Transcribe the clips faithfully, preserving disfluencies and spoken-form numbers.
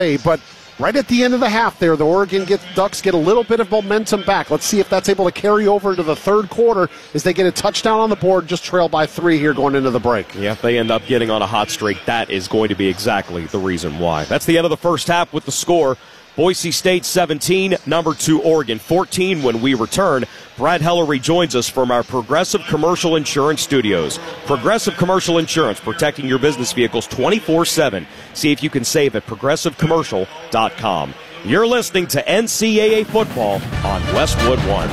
But right at the end of the half there, the Oregon get, Ducks get a little bit of momentum back. Let's see if that's able to carry over to the third quarter as they get a touchdown on the board, just trail by three here going into the break. Yeah, if they end up getting on a hot streak, that is going to be exactly the reason why. That's the end of the first half with the score. Boise State seventeen, number two Oregon fourteen. When we return, Brad Heller rejoins us from our Progressive Commercial Insurance Studios. Progressive Commercial Insurance, protecting your business vehicles twenty-four seven. See if you can save at progressive commercial dot com. You're listening to N C double A football on Westwood One.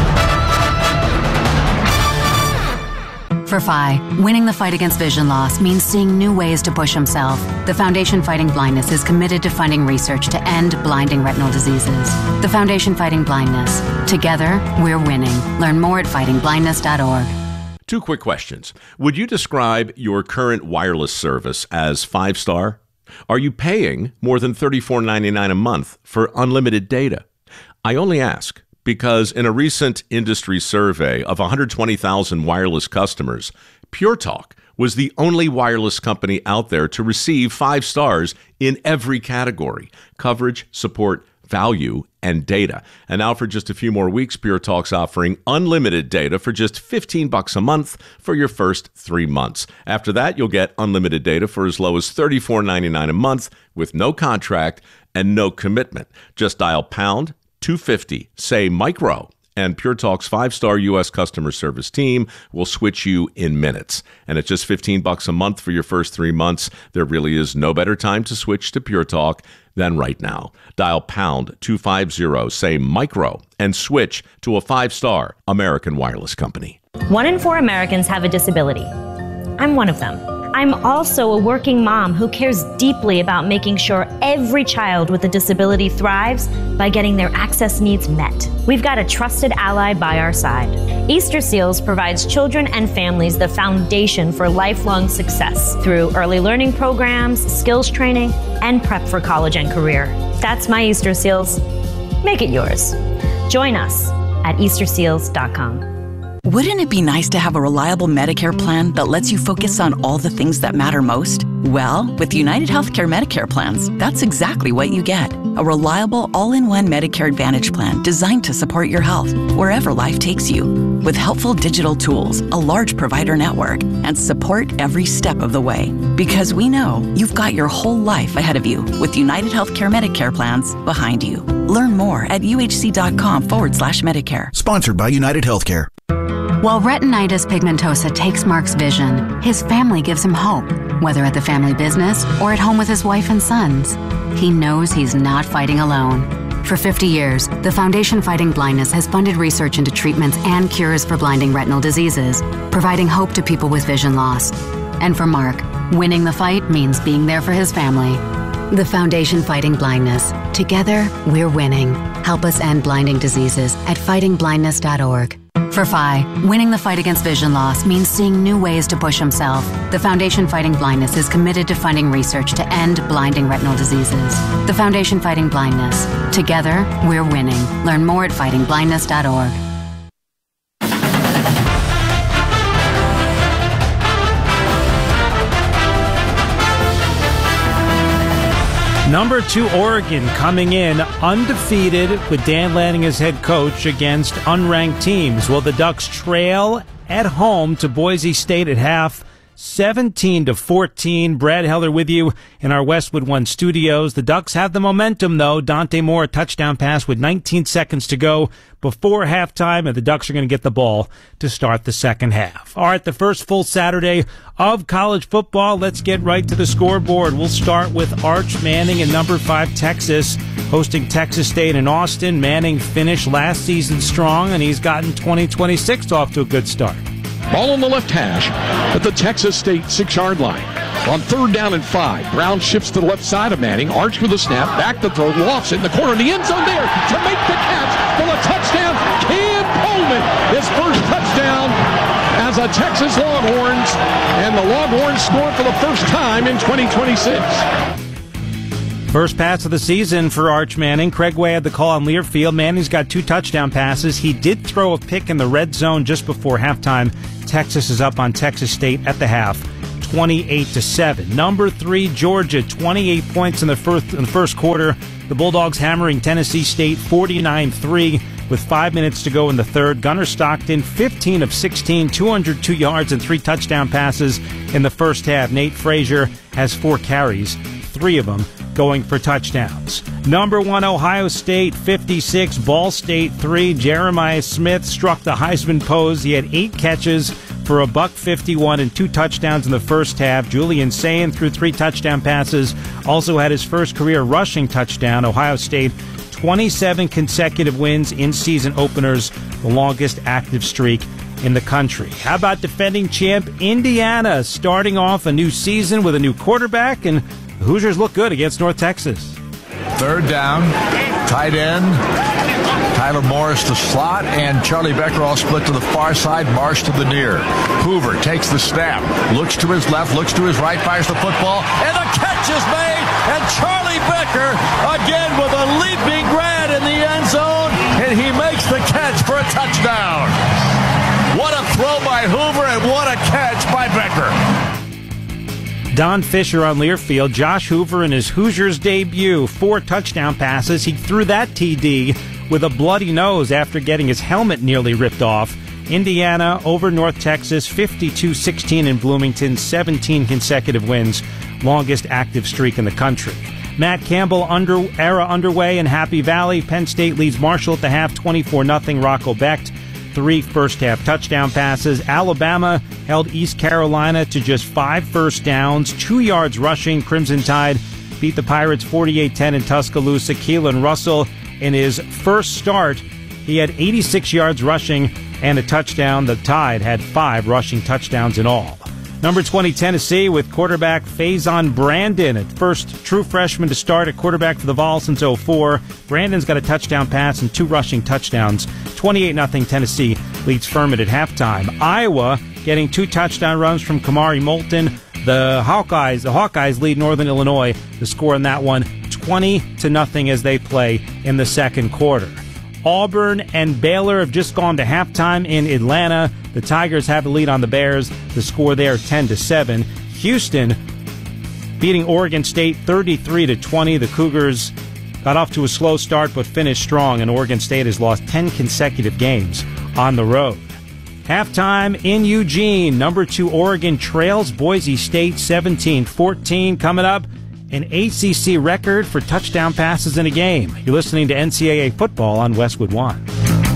For Phi, winning the fight against vision loss means seeing new ways to push himself. The Foundation Fighting Blindness is committed to funding research to end blinding retinal diseases. The Foundation Fighting Blindness. Together, we're winning. Learn more at fighting blindness dot org. Two quick questions. Would you describe your current wireless service as five-star? Are you paying more than thirty-four ninety-nine a month for unlimited data? I only ask because in a recent industry survey of one hundred twenty thousand wireless customers, Pure Talk was the only wireless company out there to receive five stars in every category: coverage, support, value, and data. And now for just a few more weeks, Pure Talk's offering unlimited data for just fifteen bucks a month for your first three months. After that, you'll get unlimited data for as low as thirty-four ninety-nine a month with no contract and no commitment. Just dial pound two fifty, say micro, and Pure Talk's five-star U S customer service team will switch you in minutes. And at just fifteen bucks a month for your first three months, there really is no better time to switch to Pure Talk than right now. Dial pound two fifty, say micro, and switch to a five-star American wireless company. One in four Americans have a disability. I'm one of them. I'm also a working mom who cares deeply about making sure every child with a disability thrives by getting their access needs met. We've got a trusted ally by our side. Easter Seals provides children and families the foundation for lifelong success through early learning programs, skills training, and prep for college and career. That's my Easter Seals. Make it yours. Join us at easter seals dot com. Wouldn't it be nice to have a reliable Medicare plan that lets you focus on all the things that matter most? Well, with United Healthcare Medicare plans, that's exactly what you get. A reliable, all-in-one Medicare Advantage plan designed to support your health wherever life takes you. With helpful digital tools, a large provider network, and support every step of the way. Because we know you've got your whole life ahead of you with United Healthcare Medicare plans behind you. Learn more at uhc.com forward slash Medicare. Sponsored by United Healthcare. While retinitis pigmentosa takes Mark's vision, his family gives him hope, whether at the family business or at home with his wife and sons. He knows he's not fighting alone. For fifty years, the Foundation Fighting Blindness has funded research into treatments and cures for blinding retinal diseases, providing hope to people with vision loss. And for Mark, winning the fight means being there for his family. The Foundation Fighting Blindness. Together, we're winning. Help us end blinding diseases at fighting blindness dot org. For Phi, winning the fight against vision loss means seeing new ways to push himself. The Foundation Fighting Blindness is committed to funding research to end blinding retinal diseases. The Foundation Fighting Blindness. Together, we're winning. Learn more at fighting blindness dot org. Number two, Oregon, coming in undefeated with Dan Lanning as head coach against unranked teams. Well, the Ducks trail at home to Boise State at half, seventeen to fourteen. Brad Heller with you in our Westwood One studios. The Ducks have the momentum, though. Dante Moore, a touchdown pass with nineteen seconds to go before halftime, and the Ducks are going to get the ball to start the second half. All right, the first full Saturday of college football. Let's get right to the scoreboard. We'll start with Arch Manning in number five, Texas, hosting Texas State in Austin. Manning finished last season strong, and he's gotten twenty twenty-six off to a good start. Ball on the left hash at the Texas State six-yard line. On third down and five, Brown shifts to the left side of Manning. Arch with a snap, back to throw, lofts it in the corner in the end zone there to make the catch for the touchdown. Cam Coleman, his first touchdown as a Texas Longhorns, and the Longhorns score for the first time in twenty twenty-six. First pass of the season for Arch Manning. Craig Way had the call on Learfield. Manning's got two touchdown passes. He did throw a pick in the red zone just before halftime. Texas is up on Texas State at the half, twenty-eight to seven. Number three, Georgia, twenty-eight points in the first in the first quarter. The Bulldogs hammering Tennessee State forty-nine three with five minutes to go in the third. Gunnar Stockton, fifteen of sixteen, two hundred two yards and three touchdown passes in the first half. Nate Frazier has four carries, three of them going for touchdowns. Number one, Ohio State, fifty-six, Ball State three. Jeremiah Smith struck the Heisman pose. He had eight catches for a buck fifty-one and two touchdowns in the first half. Julian Sayin threw three touchdown passes, also had his first career rushing touchdown. Ohio State, twenty-seven consecutive wins in season openers, the longest active streak in the country. How about defending champ Indiana, starting off a new season with a new quarterback, and the Hoosiers look good against North Texas. Third down, tight end, Tyler Morris to slot, and Charlie Becker all split to the far side, Marsh to the near. Hoover takes the snap, looks to his left, looks to his right, fires the football, and the catch is made, and Charlie Becker again with a leaping grab in the end zone, and he makes the catch for a touchdown. What a throw by Hoover, and what a catch by Becker. Don Fisher on Learfield. Josh Hoover in his Hoosiers debut, four touchdown passes. He threw that T D with a bloody nose after getting his helmet nearly ripped off. Indiana over North Texas, fifty-two sixteen in Bloomington, seventeen consecutive wins, longest active streak in the country. Matt Campbell under, era underway in Happy Valley. Penn State leads Marshall at the half, twenty-four nothing. Rocco Becht, three first-half touchdown passes. Alabama held East Carolina to just five first downs, two yards rushing. Crimson Tide beat the Pirates forty-eight ten in Tuscaloosa. Keelan Russell, in his first start, he had eighty-six yards rushing and a touchdown. The Tide had five rushing touchdowns in all. Number twenty, Tennessee, with quarterback Faison Brandon, at first true freshman to start at quarterback for the Vols since oh four. Brandon's got a touchdown pass and two rushing touchdowns. twenty-eight nothing Tennessee leads Furman at halftime. Iowa getting two touchdown runs from Kamari Moulton. The Hawkeyes, the Hawkeyes lead Northern Illinois. The score in that one, twenty to nothing as they play in the second quarter. Auburn and Baylor have just gone to halftime in Atlanta. The Tigers have a lead on the Bears. The score there, ten to seven. Houston beating Oregon State thirty-three to twenty. The Cougars got off to a slow start but finished strong, and Oregon State has lost ten consecutive games on the road. Halftime in Eugene. Number two Oregon trails Boise State seventeen fourteen. Coming up, an A C C record for touchdown passes in a game. You're listening to N C double A football on Westwood One.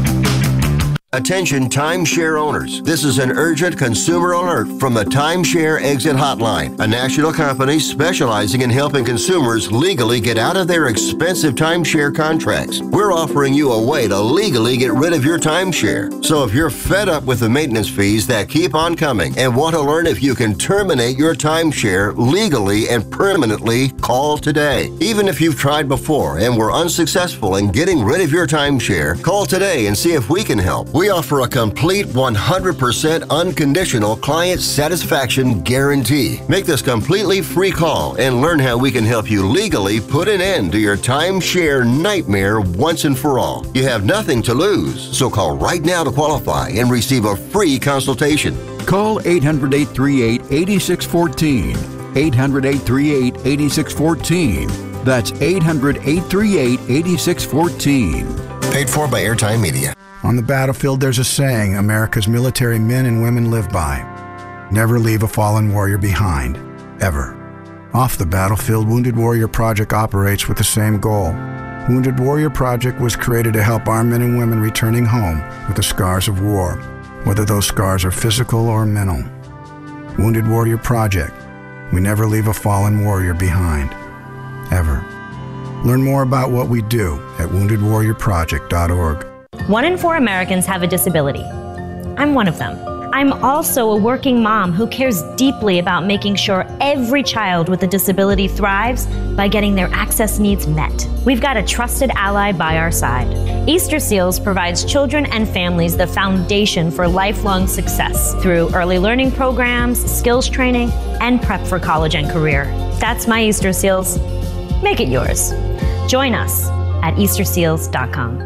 Attention timeshare owners. This is an urgent consumer alert from the Timeshare Exit Hotline, a national company specializing in helping consumers legally get out of their expensive timeshare contracts. We're offering you a way to legally get rid of your timeshare. So if you're fed up with the maintenance fees that keep on coming and want to learn if you can terminate your timeshare legally and permanently, call today. Even if you've tried before and were unsuccessful in getting rid of your timeshare, call today and see if we can help. We offer a complete one hundred percent unconditional client satisfaction guarantee. Make this completely free call and learn how we can help you legally put an end to your timeshare nightmare once and for all. You have nothing to lose, so call right now to qualify and receive a free consultation. Call eight hundred, eight three eight, eight six one four. eight hundred, eight three eight, eight six one four. That's eight hundred, eight three eight, eight six one four. Paid for by Airtime Media. On the battlefield, there's a saying America's military men and women live by. Never leave a fallen warrior behind, ever. Off the battlefield, Wounded Warrior Project operates with the same goal. Wounded Warrior Project was created to help our men and women returning home with the scars of war, whether those scars are physical or mental. Wounded Warrior Project. We never leave a fallen warrior behind, ever. Learn more about what we do at wounded warrior project dot org. One in four Americans have a disability. I'm one of them. I'm also a working mom who cares deeply about making sure every child with a disability thrives by getting their access needs met. We've got a trusted ally by our side. Easter Seals provides children and families the foundation for lifelong success through early learning programs, skills training, and prep for college and career. That's my Easter Seals. Make it yours. Join us at easter seals dot com.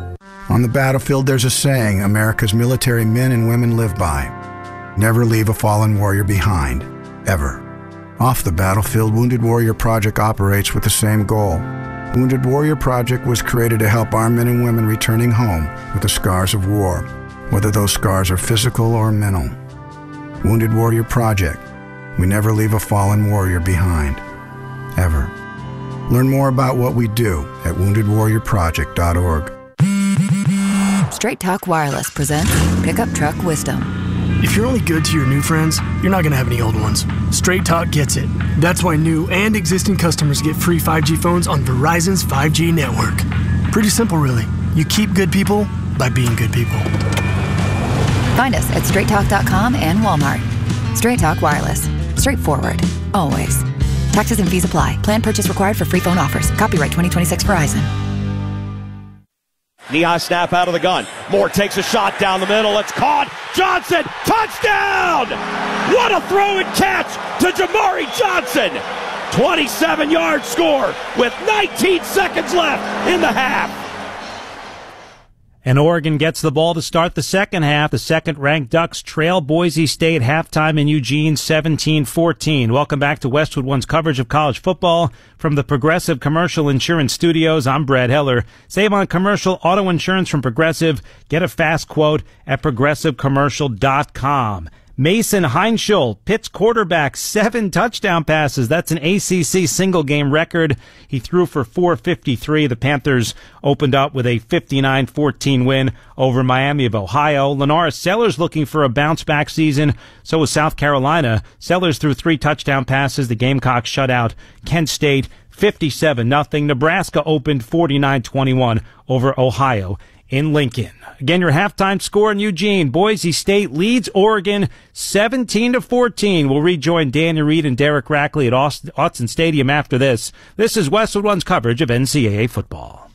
On the battlefield, there's a saying America's military men and women live by. Never leave a fallen warrior behind, ever. Off the battlefield, Wounded Warrior Project operates with the same goal. Wounded Warrior Project was created to help our men and women returning home with the scars of war, whether those scars are physical or mental. Wounded Warrior Project. We never leave a fallen warrior behind. Ever. Learn more about what we do at wounded warrior project dot org. Straight Talk Wireless presents Pickup Truck Wisdom. If you're only good to your new friends, you're not going to have any old ones. Straight Talk gets it. That's why new and existing customers get free five G phones on Verizon's five G network. Pretty simple, really. You keep good people by being good people. Find us at straight talk dot com and Walmart. Straight Talk Wireless. Straightforward. Always. Taxes and fees apply. Plan purchase required for free phone offers. Copyright twenty twenty-six Verizon. Knee-high snap out of the gun. Moore takes a shot down the middle. It's caught. Johnson, touchdown! What a throw and catch to Jamari Johnson. twenty-seven-yard score with nineteen seconds left in the half. And Oregon gets the ball to start the second half. The second-ranked Ducks trail Boise State halftime in Eugene seventeen fourteen. Welcome back to Westwood One's coverage of college football from the Progressive Commercial Insurance Studios. I'm Brad Heller. Save on commercial auto insurance from Progressive. Get a fast quote at progressive commercial dot com. Mason Heinschel, Pitt's quarterback, seven touchdown passes. That's an A C C single-game record. He threw for four fifty-three. The Panthers opened up with a fifty-nine fourteen win over Miami of Ohio. Lenora Sellers looking for a bounce-back season. So was South Carolina. Sellers threw three touchdown passes. The Gamecocks shut out Kent State fifty-seven nothing. Nebraska opened forty-nine twenty-one over Ohio in Lincoln. Again, your halftime score in Eugene. Boise State leads Oregon seventeen to fourteen. We'll rejoin Danny Reed and Derek Rackley at Autzen Stadium after this. This is Westwood One's coverage of N C double A football.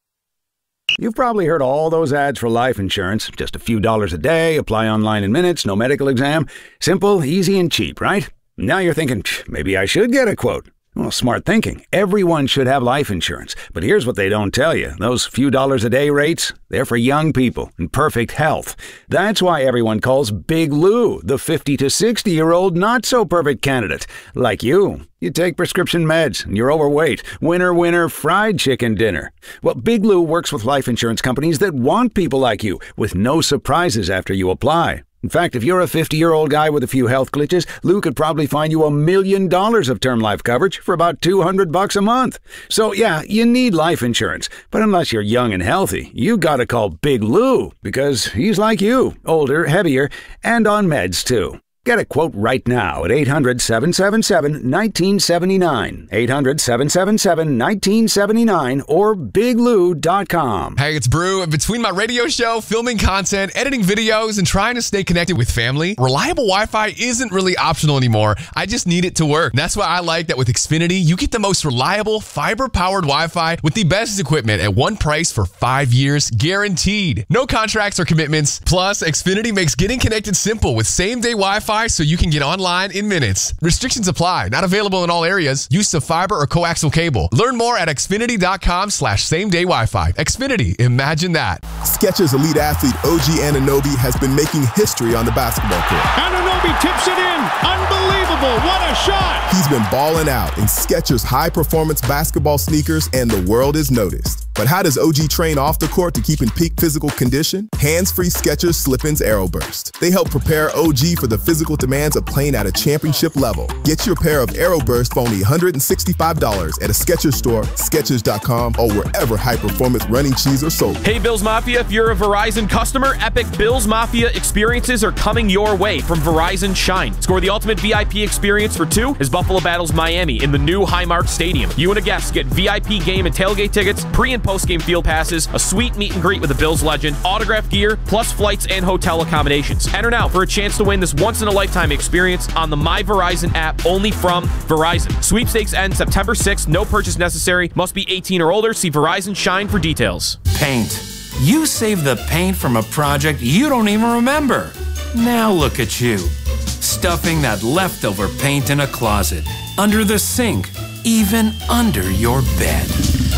You've probably heard all those ads for life insurance. Just a few dollars a day, apply online in minutes, no medical exam. Simple, easy, and cheap, right? Now you're thinking, maybe I should get a quote. Well, smart thinking. Everyone should have life insurance. But here's what they don't tell you. Those few dollars a day rates, they're for young people in perfect health. That's why everyone calls Big Lou the fifty to sixty-year-old not-so-perfect candidate. Like you. You take prescription meds, and you're overweight. Winner, winner, fried chicken dinner. Well, Big Lou works with life insurance companies that want people like you, with no surprises after you apply. In fact, if you're a fifty-year-old guy with a few health glitches, Lou could probably find you a million dollars of term life coverage for about two hundred bucks a month. So yeah, you need life insurance. But unless you're young and healthy, you gotta call Big Lou, because he's like you, older, heavier, and on meds too. Get a quote right now at eight hundred, seven seven seven, one nine seven nine, eight hundred, seven seven seven, one nine seven nine, or big lou dot com. Hey, it's Brew. Between my radio show, filming content, editing videos, and trying to stay connected with family, reliable Wi-Fi isn't really optional anymore. I just need it to work. That's why I like that with Xfinity, you get the most reliable, fiber-powered Wi-Fi with the best equipment at one price for five years, guaranteed. No contracts or commitments. Plus, Xfinity makes getting connected simple with same-day Wi-Fi so you can get online in minutes. Restrictions apply. Not available in all areas. Use of fiber or coaxial cable. Learn more at xfinity dot com slash same day Wi-Fi. Xfinity. Imagine that. Skechers elite athlete O G Anunoby has been making history on the basketball court. Anunoby tips it in. Unbelievable. What a shot. He's been balling out in Skechers high-performance basketball sneakers, and the world is noticed. But how does O G train off the court to keep in peak physical condition? Hands-free Skechers Slip-ins Aeroburst. They help prepare O G for the physical demands of playing at a championship level. Get your pair of Aeroburst for only one hundred sixty-five dollars at a Skechers store, skechers dot com, or wherever high-performance running shoes are sold. Hey, Bills Mafia, if you're a Verizon customer, epic Bills Mafia experiences are coming your way from Verizon Shine. Score the ultimate V I P experience for two as Buffalo battles Miami in the new Highmark Stadium. You and a guest get V I P game and tailgate tickets, pre- and post-game field passes, a sweet meet and greet with the Bills legend, autographed gear, plus flights and hotel accommodations. Enter now for a chance to win this once-in-a-lifetime experience on the My Verizon app, only from Verizon. Sweepstakes ends September sixth. No purchase necessary. Must be eighteen or older. See Verizon Shine for details. Paint. You saved the paint from a project you don't even remember. Now look at you. Stuffing that leftover paint in a closet, under the sink, even under your bed.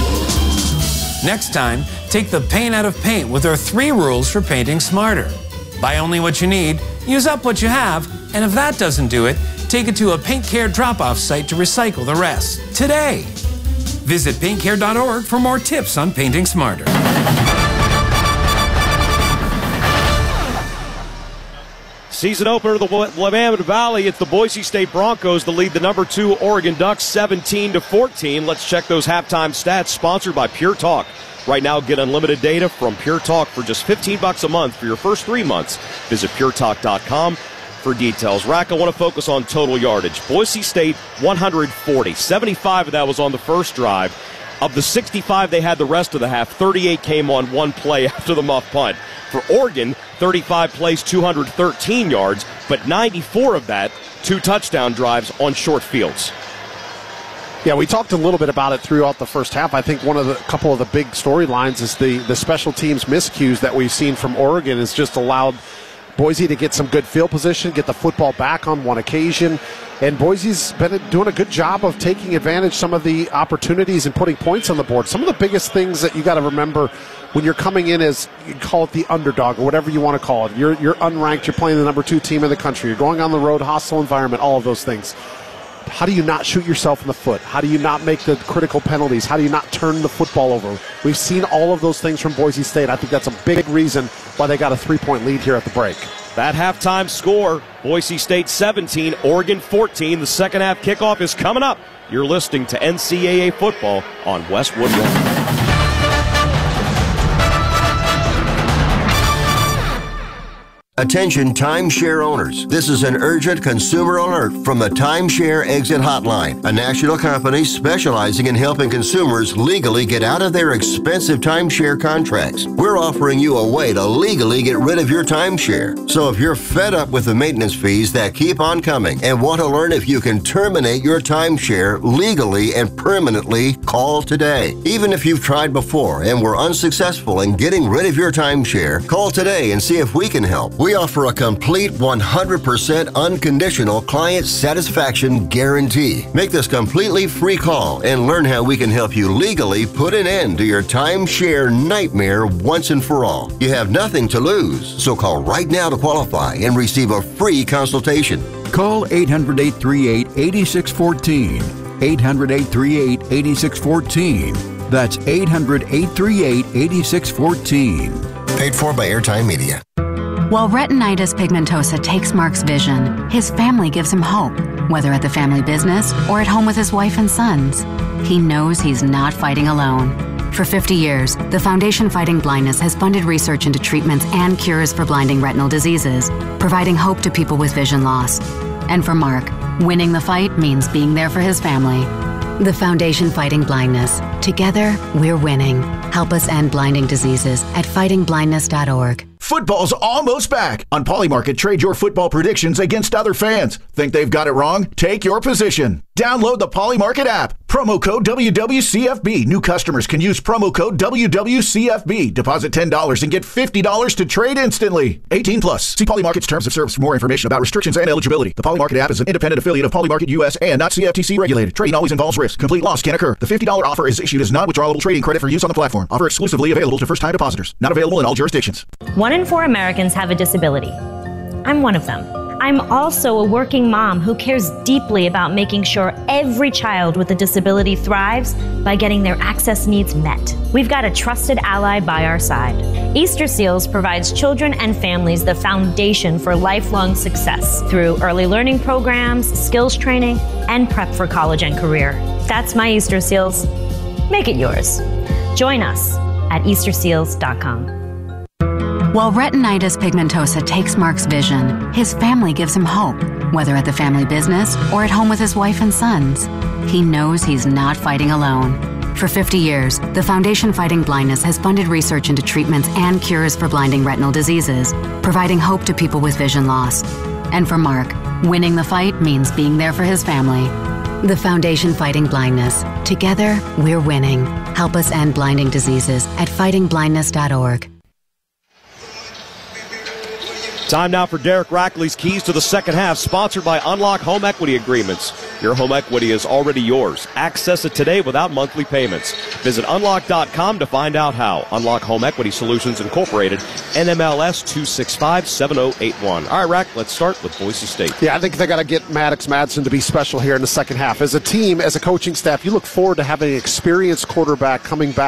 Next time, take the paint out of paint with our three rules for painting smarter. Buy only what you need, use up what you have, and if that doesn't do it, Take it to a Paint Care drop-off site to recycle the rest today. Visit paint care dot org for more tips on painting smarter. Season opener of the Willamette Valley. It's the Boise State Broncos to lead the number two Oregon Ducks seventeen to fourteen. Let's check those halftime stats, sponsored by Pure Talk. Right now, get unlimited data from Pure Talk for just fifteen bucks a month for your first three months. Visit pure talk dot com for details. Rack, I want to focus on total yardage. Boise State, one hundred forty. seventy-five of that was on the first drive. Of the sixty-five they had the rest of the half, thirty-eight came on one play after the muff punt. For Oregon, thirty-five plays, two hundred thirteen yards, but ninety-four of that, two touchdown drives on short fields. Yeah, we talked a little bit about it throughout the first half. I think one of the couple of the big storylines is the, the special teams miscues that we've seen from Oregon has just allowed Boise to get some good field position, get the football back on one occasion. And Boise's been doing a good job of taking advantage of some of the opportunities and putting points on the board. Some of the biggest things that you got to remember when you're coming in as, you call it the underdog or whatever you want to call it. You're, you're unranked, you're playing the number two team in the country, you're going on the road, hostile environment, all of those things. How do you not shoot yourself in the foot? How do you not make the critical penalties? How do you not turn the football over? We've seen all of those things from Boise State. I think that's a big reason why they got a three-point lead here at the break. That halftime score, Boise State seventeen, Oregon fourteen. The second half kickoff is coming up. You're listening to N C double A football on Westwood One. Attention timeshare owners. This is an urgent consumer alert from the Timeshare Exit Hotline, a national company specializing in helping consumers legally get out of their expensive timeshare contracts. We're offering you a way to legally get rid of your timeshare. So if you're fed up with the maintenance fees that keep on coming and want to learn if you can terminate your timeshare legally and permanently, call today. Even if you've tried before and were unsuccessful in getting rid of your timeshare, call today and see if we can help. We offer a complete one hundred percent unconditional client satisfaction guarantee. Make this completely free call and learn how we can help you legally put an end to your timeshare nightmare once and for all. You have nothing to lose, so call right now to qualify and receive a free consultation. Call eight hundred, eight three eight, eight six one four. eight hundred, eight three eight, eight six one four. That's eight hundred, eight three eight, eight six one four. Paid for by Airtime Media. While retinitis pigmentosa takes Mark's vision, his family gives him hope, whether at the family business or at home with his wife and sons. He knows he's not fighting alone. For fifty years, the Foundation Fighting Blindness has funded research into treatments and cures for blinding retinal diseases, providing hope to people with vision loss. And for Mark, winning the fight means being there for his family. The Foundation Fighting Blindness. Together, we're winning. Help us end blinding diseases at fighting blindness dot org. Football's almost back. On Polymarket, trade your football predictions against other fans. Think they've got it wrong? Take your position. Download the Polymarket app. Promo code W W C F B. New customers can use promo code W W C F B. Deposit ten dollars and get fifty dollars to trade instantly. eighteen plus. See Polymarket's terms of service for more information about restrictions and eligibility. The Polymarket app is an independent affiliate of Polymarket U S and not C F T C regulated. Trading always involves risk. Complete loss can occur. The fifty dollars offer is issued as non-withdrawable trading credit for use on the platform. Offer exclusively available to first-time depositors. Not available in all jurisdictions. One in four Americans have a disability. I'm one of them. I'm also a working mom who cares deeply about making sure every child with a disability thrives by getting their access needs met. We've got a trusted ally by our side. Easter Seals provides children and families the foundation for lifelong success through early learning programs, skills training, and prep for college and career. That's my Easter Seals. Make it yours. Join us at easter seals dot com. While retinitis pigmentosa takes Mark's vision, his family gives him hope, whether at the family business or at home with his wife and sons. He knows he's not fighting alone. For fifty years, the Foundation Fighting Blindness has funded research into treatments and cures for blinding retinal diseases, providing hope to people with vision loss. And for Mark, winning the fight means being there for his family. The Foundation Fighting Blindness. Together, we're winning. Help us end blinding diseases at fighting blindness dot org. Time now for Derek Rackley's Keys to the Second Half, sponsored by Unlock Home Equity Agreements. Your home equity is already yours. Access it today without monthly payments. Visit unlock dot com to find out how. Unlock Home Equity Solutions Incorporated, N M L S two six five seven zero eight one. All right, Rack, let's start with Boise State. Yeah, I think they got to get Maddox Madsen to be special here in the second half. As a team, as a coaching staff, you look forward to having an experienced quarterback coming back